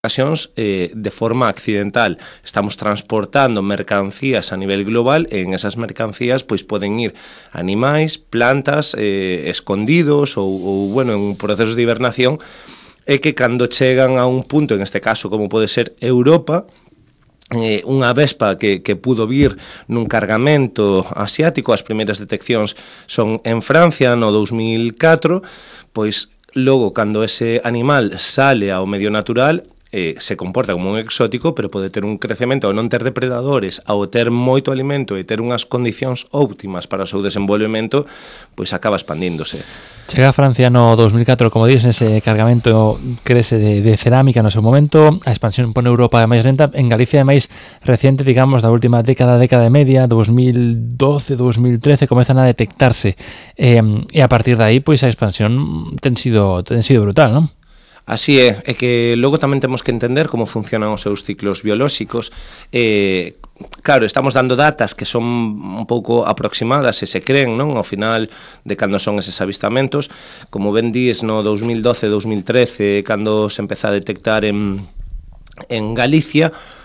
ocasións de forma accidental. Estamos transportando mercancías a nivel global e en esas mercancías pois poden ir animais, plantas escondidos ou bueno, en procesos de hibernación e que cando chegan a un punto, en este caso como pode ser Europa, unha vespa que pudo vir nun cargamento asiático, as primeiras deteccións son en Francia no 2004, pois logo cando ese animal sale ao medio natural se comporta como un exótico, pero pode ter un crecemento ao non ter depredadores, ao ter moito alimento e ter unhas condicións óptimas para o seu desenvolvemento, pois acaba expandíndose. Chega a Francia no 2004, como dices, ese cargamento crece de cerámica no seu momento, a expansión pone Europa máis lenta, en Galicia é máis reciente, digamos, da última década e media, 2012, 2013, comezan a detectarse, e a partir de aí, pois a expansión ten sido brutal, non? Así é que logo tamén temos que entender como funcionan os seus ciclos biolóxicos. Claro, estamos dando datas que son un pouco aproximadas e se creen, non? Ao final de cando son eses avistamentos, como ben dís no 2012-2013, cando se empeza a detectar en Galicia,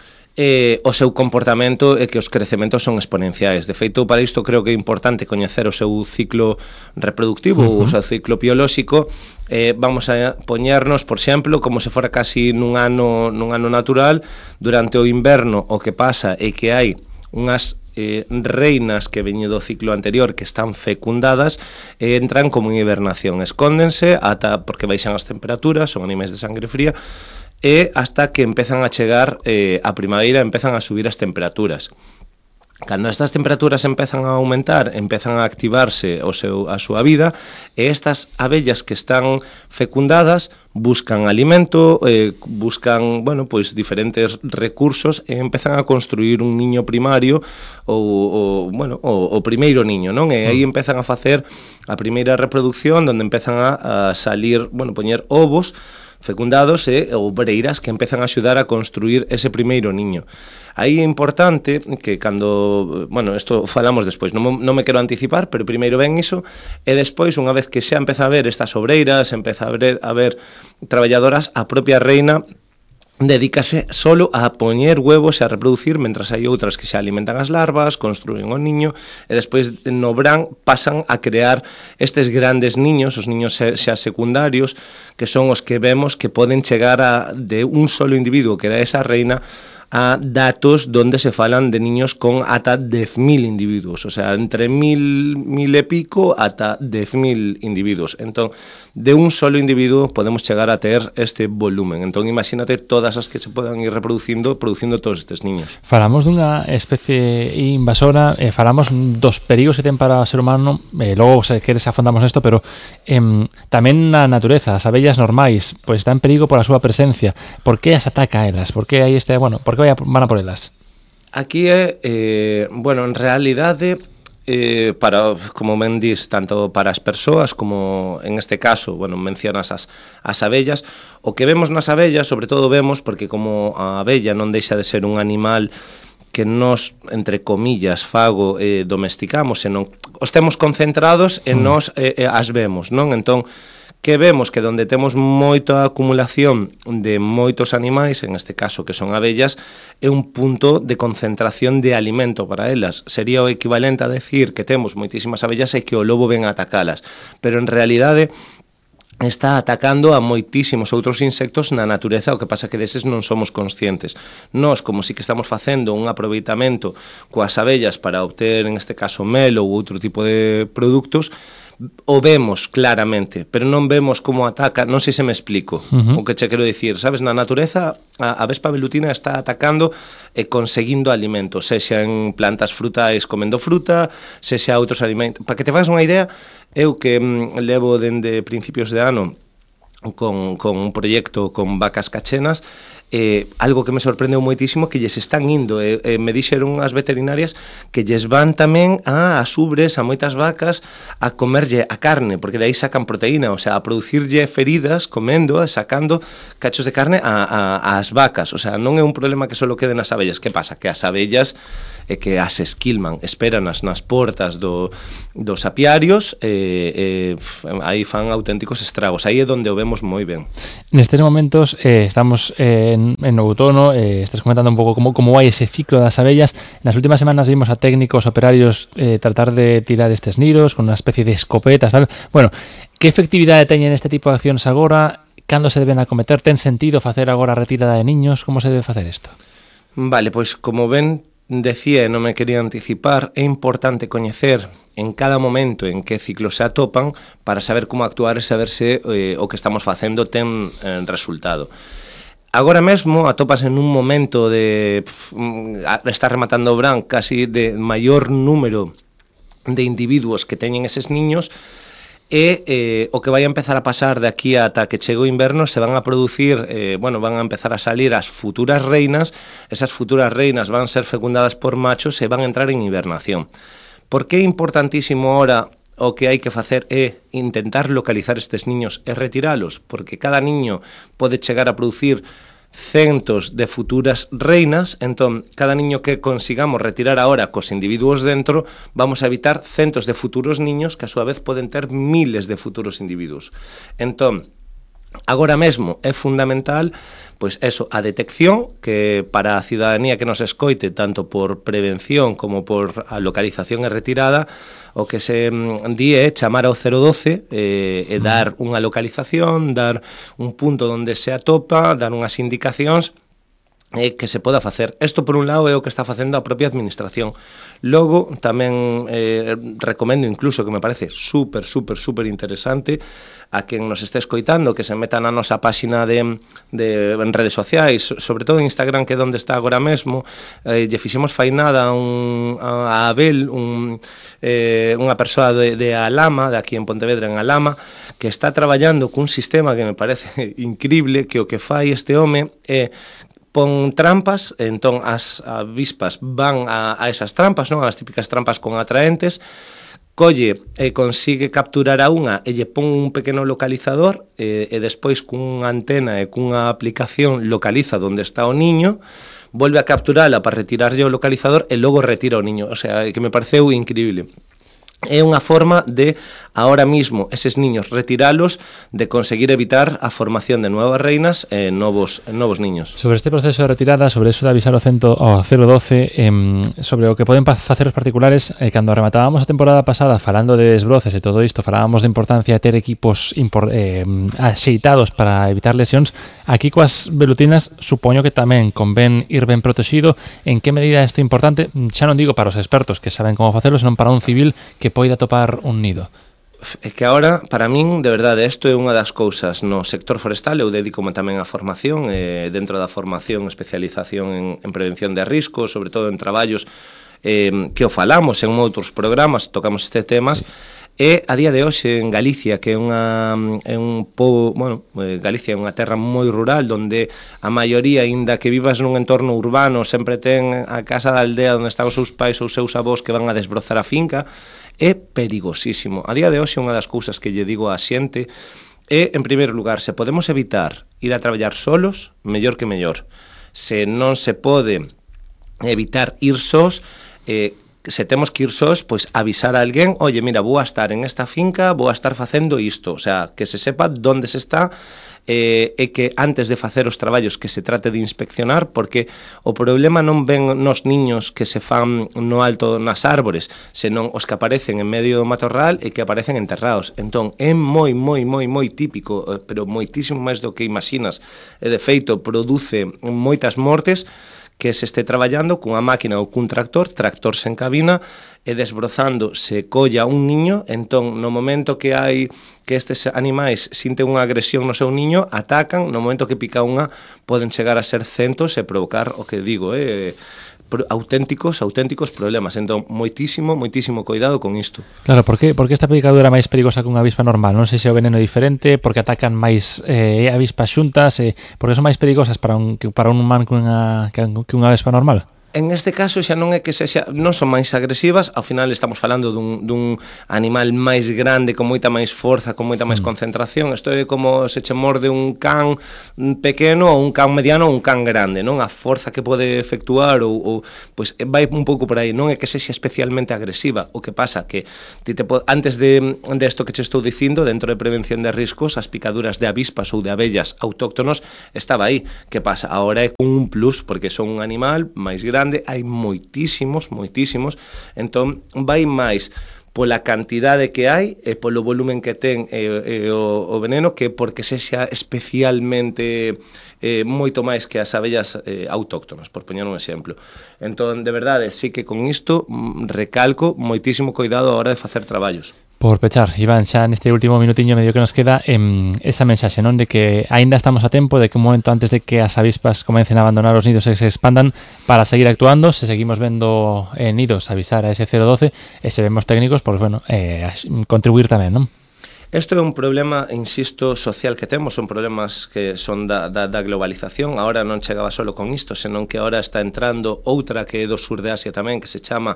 o seu comportamento é que os crecementos son exponenciais. De feito, para isto creo que é importante coñecer o seu ciclo reproductivo, o seu ciclo biolóxico. Vamos a poñernos, por exemplo, como se fora casi nun ano natural. Durante o inverno o que pasa é que hai unhas reinas que veñen do ciclo anterior que están fecundadas e entran como en hibernación, escóndense ata porque baixan as temperaturas, son animais de sangre fría, e hasta que empezan a chegar a primavera, empezan a subir as temperaturas. Cando estas temperaturas empezan a aumentar, empezan a activarse a súa vida, e estas abellas que están fecundadas buscan alimento, buscan, bueno, pois diferentes recursos e empezan a construir un niño primario ou primeiro niño, non? E aí empezan a facer a primeira reproducción onde empezan a salir, bueno, poñer ovos fecundados e obreiras que empezan a axudar a construir ese primeiro niño. Aí é importante que cando, bueno, isto falamos despois, non me quero anticipar, pero primeiro ven iso, e despois, unha vez que xa empeza a ver estas obreiras, empeza a ver traballadoras, a propia reina dedícase solo a poñer huevos e a reproducir, mentras hai outras que xa alimentan as larvas, construen o niño, e despois no verán pasan a crear estes grandes niños, os niños xa secundarios, que son os que vemos que poden chegar de un solo individuo, que era esa reina, a datos donde se falan de niños con ata 10.000 individuos, o sea, entre 1.000 e pico ata 10.000 individuos. Entón, de un solo individuo podemos chegar a ter este volumen. Entón, imagínate todas as que se podan ir producindo todos estes niños. Falamos dunha especie invasora, falamos dos perigos que ten para o ser humano, logo, se queres, afondamos nesto, pero tamén na natureza, as abellas normais, pois está en perigo pola súa presencia. Por que as ataca a elas? Por que hai por que van a por elas? Aquí bueno, en realidade, como ben dís, tanto para as persoas como, en este caso, bueno, mencionas as abellas, o que vemos nas abellas, sobre todo vemos, porque como a abella non deixa de ser un animal que nos, entre comillas, domesticamos, senón os temos concentrados e nos as vemos, non? Entón, que vemos que donde temos moita acumulación de moitos animais, en este caso que son abellas, é un punto de concentración de alimento para elas. Sería o equivalente a decir que temos moitísimas abellas e que o lobo ven a atacalas. Pero en realidade está atacando a moitísimos outros insectos na natureza, o que pasa que deses non somos conscientes. Nós, como si que estamos facendo un aproveitamento coas abellas para obter, en este caso, mel ou outro tipo de produtos, o vemos claramente, pero non vemos como ataca, non sei se me explico o que che quero dicir, sabes, na natureza a vespa velutina está atacando e conseguindo alimento, sexa en plantas frutais comendo fruta, sexa outros alimentos. Para que te fagas unha idea, eu que levo dende principios de ano con un proxecto con vacas cachenas, algo que me sorprendeu moitísimo que lles están indo, me dixeron as veterinarias que lles van tamén as ubres, a moitas vacas, a comerlle a carne, porque de aí sacan proteína, o sea, a producirlle feridas comendo, sacando cachos de carne ás vacas. O sea, non é un problema que só queden as abellas. Que pasa? Que as abellas que as esquilman, esperanas nas portas dos apiarios, aí fan auténticos estragos. Aí é onde o vemos vamos moi ben. Nestes momentos estamos en outono, estás comentando un pouco como vai ese ciclo das abellas. Nas últimas semanas vimos a técnicos operarios tratar de tirar estes nidos con unha especie de escopetas, tal. Bueno, que efectividade teñen este tipo de accións agora? Cando se deben acometer? Ten sentido facer agora a retirada de niños? Como se debe facer isto? Vale, pois como ben decía e non me quería anticipar, é importante coñecer en cada momento en que ciclos se atopan para saber como actuar e saber se o que estamos facendo ten resultado. Agora mesmo atopas en un momento de estar rematando o verán casi de maior número de individuos que teñen eses niños, e o que vai a empezar a pasar de aquí ata que chegue o inverno, se van a producir, van a empezar a salir as futuras reinas. Esas futuras reinas van a ser fecundadas por machos e van a entrar en hibernación. Por que é importantísimo ahora o que hai que facer é intentar localizar estes niños e retiralos? Porque cada niño pode chegar a producir centos de futuras reinas, entón, cada niño que consigamos retirar ahora cos individuos dentro, vamos a evitar centos de futuros niños que a súa vez poden ter miles de futuros individuos. Entón, agora mesmo é fundamental pois eso, a detección, que para a cidadanía que nos escoite, tanto por prevención como por a localización e retirada, o que se di é chamar ao 012 e dar unha localización, dar un punto onde se atopa, dar unhas indicacións que se poda facer. Isto, por un lado, é o que está facendo a propia administración. Logo, tamén recomendo incluso, que me parece super interesante, a quen nos este escoitando, que se meta na nosa páxina en redes sociais, sobre todo en Instagram, que é onde está agora mesmo. Lle fixemos fainada a Abel, unha persoa de Alama, de aquí en Pontevedra, en Alama, que está traballando cun sistema que me parece increíble, que o que fai este home é pon trampas, entón as avispas van a esas trampas, non? As típicas trampas con atraentes, colle e consigue capturar a unha e lle pon un pequeno localizador e despois cunha antena e cunha aplicación localiza onde está o niño, volve a capturala para retirarlle o localizador e logo retira o niño. O sea, que me pareceu increíble. É unha forma de, ahora mismo, eses niños retiralos, de conseguir evitar a formación de nuevas reinas e novos niños. Sobre este proceso de retirada, sobre eso de avisar ao 012, sobre o que poden facer os particulares, cando rematábamos a temporada pasada falando de desbroces e todo isto, falábamos de importancia de ter equipos axeitados para evitar lesións. Aquí coas velutinas supoño que tamén convén ir ben protegido. En que medida isto é importante? Xa non digo para os expertos que saben como facelo, senón para un civil que poida topar un nido. É que agora, para min, de verdade, isto é unha das cousas no sector forestal. Eu dedico-me tamén á formación, dentro da formación, especialización en prevención de riscos, sobre todo en traballos que o falamos en outros programas, tocamos estes temas. Sí. E a día de hoxe en Galicia, que é un pobo, Galicia é unha terra moi rural, onde a maioría, aínda que vivas nun entorno urbano, sempre ten a casa da aldea onde están os seus pais ou os seus avós que van a desbrozar a finca, é perigosísimo. A día de hoxe unha das cousas que lle digo á xente é, en primeiro lugar, se podemos evitar ir a traballar solos, mellor que mellor. Se non se pode evitar ir sós, se temos que ir sós, pois avisar a alguén, oye, mira, vou a estar en esta finca, vou a estar facendo isto, o sea, que se sepa onde se está, e que antes de facer os traballos que se trate de inspeccionar, porque o problema non ven nos niños que se fan no alto nas árbores, senón os que aparecen en medio do matorral e que aparecen enterrados. Entón, é moi típico, pero moitísimo máis do que imaginas, e de feito produce moitas mortes, que se este traballando cunha máquina ou cun tractor sen cabina, e desbrozando se colla un niño. Entón, no momento que hai que estes animais sinten unha agresión no seu niño, atacan, no momento que pica unha, poden chegar a ser centos e provocar, o que digo, auténticos problemas. Entón, moitísimo cuidado con isto. Claro, por que esta picadura é máis perigosa que unha avispa normal? Non sei se o veneno é diferente, porque atacan máis avispas xuntas, porque son máis perigosas para un humano que unha avispa normal? En este caso xa non é que non son máis agresivas, ao final estamos falando dun animal máis grande, con moita máis forza, con moita máis concentración. Isto é como se che morde un can pequeno ou un can mediano ou un can grande, non? A forza que pode efectuar ou pois vai un pouco por aí, non é que sexa especialmente agresiva. O que pasa que antes de isto que che estou dicindo, dentro de prevención de riscos, as picaduras de avispas ou de abellas autóctonos estaba aí. Que pasa? Ahora é un plus, porque son un animal máis grande, hai moitísimos, entón vai máis pola cantidade que hai e polo volumen que ten o veneno que porque sexa especialmente moito máis que as abellas autóctonas, por poñer un exemplo. Entón, de verdade, sí que con isto recalco moitísimo cuidado a hora de facer traballos. Por pechar, Iván, xa neste último minutiño medio que nos queda esa mensaxe, non? De que aínda estamos a tempo, de que un momento antes de que as avispas comecen a abandonar os nidos e se expandan para seguir actuando, se seguimos vendo nidos, avisar a ese 012 e se vemos técnicos, pois bueno, contribuir tamén, non? Isto é un problema, insisto, social que temos, son problemas que son da globalización. Ahora non chegaba solo con isto, senón que ahora está entrando outra que é do sur de Asia tamén, que se chama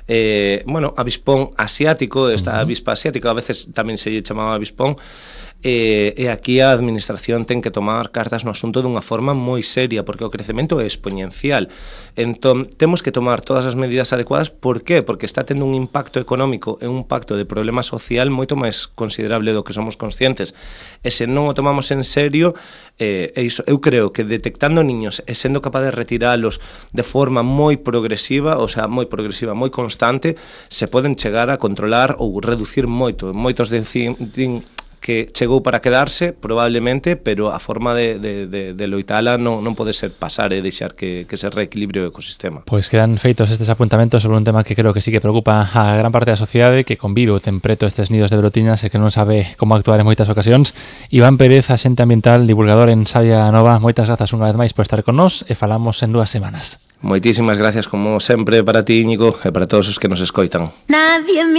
avispón asiático. Esta avispa asiática, a veces tamén se lle chamaba avispón, e aquí a administración ten que tomar cartas no asunto dunha forma moi seria, porque o crecemento é exponencial. Entón, temos que tomar todas as medidas adecuadas. Por qué? Porque está tendo un impacto económico e un impacto de problema social moito máis considerable do que somos conscientes. E se non o tomamos en serio, eu creo que detectando niños e sendo capaz de retiralos de forma moi progresiva, moi constante, se poden chegar a controlar ou reducir moitos que chegou para quedarse, probablemente, pero a forma de loitala non pode ser pasar e deixar que se reequilibre o ecosistema. Pois quedan feitos estes apuntamentos sobre un tema que creo que sí que preocupa a gran parte da sociedade, que convive ou ten preto estes nidos de verotiñas e que non sabe como actuar en moitas ocasións. Iván Pérez, axente ambiental, divulgador en Sabia Nova, moitas grazas unha vez máis por estar con nós e falamos en 2 semanas. Moitísimas gracias, como sempre, para ti, Íñigo, e para todos os que nos escoitan.